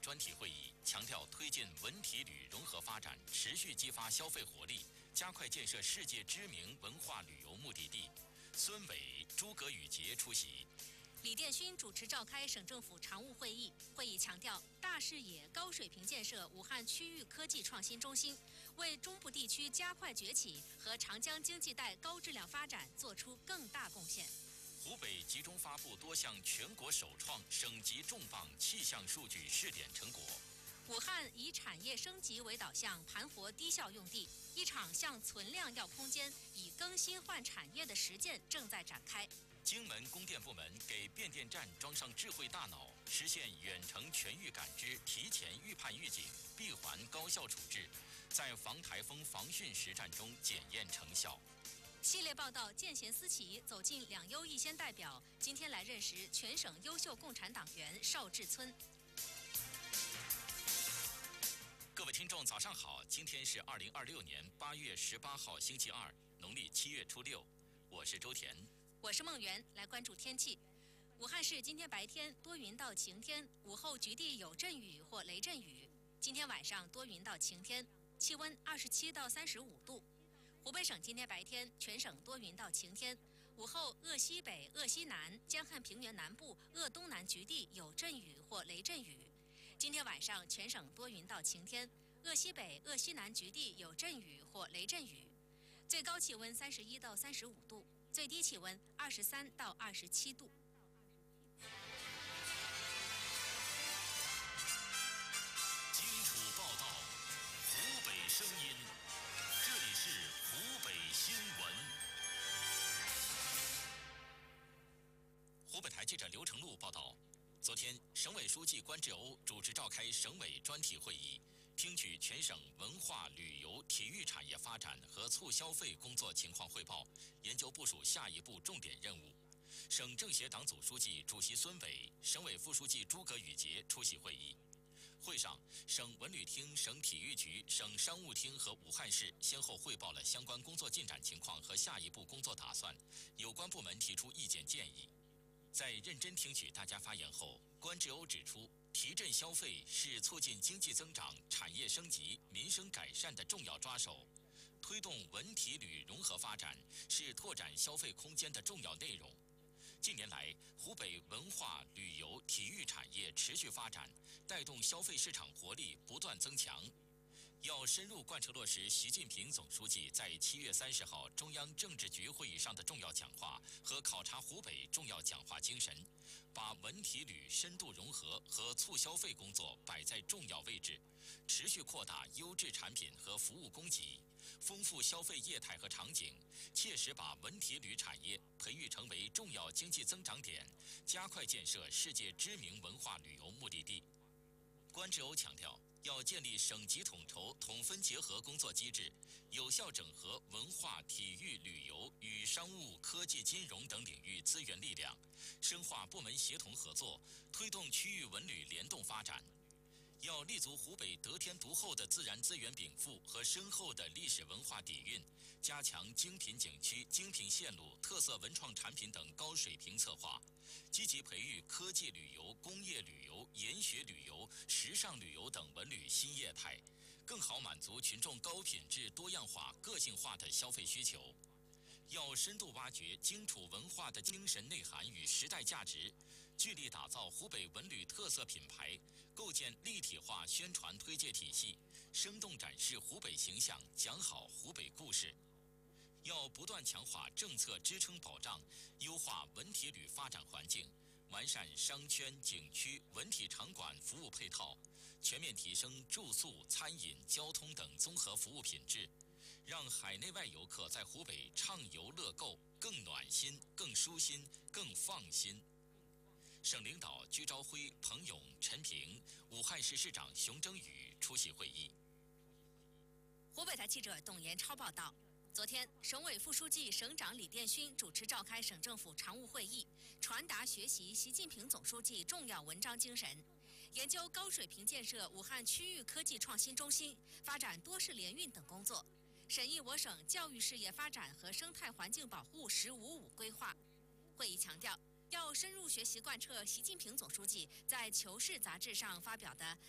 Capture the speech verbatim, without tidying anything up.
专题会议强调，推进文体旅融合发展，持续激发消费活力，加快建设世界知名文化旅游目的地。孙伟、诸葛宇杰出席。 李殿勋主持召开省政府常务会议，会议强调，大视野、高水平建设武汉区域科技创新中心，为中部地区加快崛起和长江经济带高质量发展做出更大贡献。 湖北集中发布多项全国首创、省级重磅气象数据试点成果。 武汉以产业升级为导向，盘活低效用地，一场向存量要空间、以更新换产业的实践正在展开。 荆门供电部门给变电站装上智慧大脑，实现远程全域感知、提前预判预警、闭环高效处置，在防台风防汛实战中检验成效。 系列报道见贤思齐，走进两优一先代表，今天来认识全省优秀共产党员邵志村。 各位听众，早上好！今天是二零二六年八月十八号，星期二，农历七月初六。我是周田， 我是孟媛，来关注天气。武汉市今天白天多云到晴天，午后局地有阵雨或雷阵雨。今天晚上多云到晴天，气温二十七到三十五度。湖北省今天白天全省多云到晴天，午后鄂西北、鄂西南、江汉平原南部、鄂东南局地有阵雨或雷阵雨。今天晚上全省多云到晴天，鄂西北、鄂西南局地有阵雨或雷阵雨。最高气温三十一到三十五度，最低气温二十三到二十七度。 荆楚报道，湖北声音，这里是湖北新闻。湖北台记者刘成禄报道。昨天，省委书记关志欧主持召开省委专题会议，听取全省文化旅游体育产业发展和促消费工作情况汇报，研究部署下一步重点任务。省政协党组书记、主席孙伟、省委副书记诸葛宇杰出席会议。会上，省文旅厅、省体育局、省商务厅和武汉市先后汇报了相关工作进展情况和下一步工作打算，有关部门提出意见建议。在认真听取大家发言后，关志欧指出，提振消费是促进经济增长、产业升级、民生改善的重要抓手，推动文体旅融合发展是拓展消费空间的重要内容。近年来，湖北文化旅游体育产业持续发展，带动消费市场活力不断增强。要深入贯彻落实习近平总书记在七月三十号中央政治局会议上的重要讲话和考察湖北重要讲话精神，把文体旅深度融合和促消费工作摆在重要位置，持续扩大优质产品和服务供给，丰富消费业态和场景，切实把文体旅产业培育成为重要经济增长点，加快建设世界知名文化旅游目的地。关志欧强调，要建立省级统筹统分结合工作机制，有效整合文化、体育、旅游与商务、科技、金融等领域资源力量，深化部门协同合作，推动区域文旅联动发展。要立足湖北得天独厚的自然资源禀赋和深厚的历史文化底蕴，加强精品景区、精品线路、特色文创产品等高水平策划，积极培育科技旅游、工业旅游、研学旅游、时尚旅游等文旅新业态，更好满足群众高品质、多样化、个性化的消费需求。要深度挖掘荆楚文化的精神内涵与时代价值，聚力打造湖北文旅特色品牌，构建立体化宣传推介体系，生动展示湖北形象，讲好湖北故事。要不断强化政策支撑保障，优化文体旅发展环境，完善商圈、景区、文体场馆服务配套，全面提升住宿、餐饮、交通等综合服务品质，让海内外游客在湖北畅游乐购更暖心、更舒心、更放心。省领导居朝晖、彭勇、陈平，武汉市市长熊征宇出席会议。 湖北台记者董延超报道。昨天，省委副书记、省长李殿勋主持召开省政府常务会议，传达学习习近平总书记重要文章精神，研究高水平建设武汉区域科技创新中心，发展多式联运等工作，审议我省教育事业发展和生态环境保护“十五五”规划。会议强调，要深入学习贯彻习近平总书记在《求是》杂志上发表的